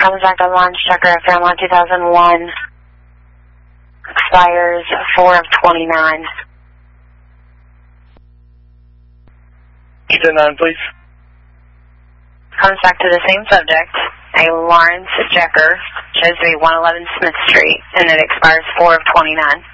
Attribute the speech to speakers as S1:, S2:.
S1: Comes back to Launch Checker, Fairmont 2001. Expires 4 of 29.
S2: Keep it 9, please.
S1: Comes back to the same subject, a Lawrence Checker, shows to be 111 Smith Street, and it expires 4 of 29.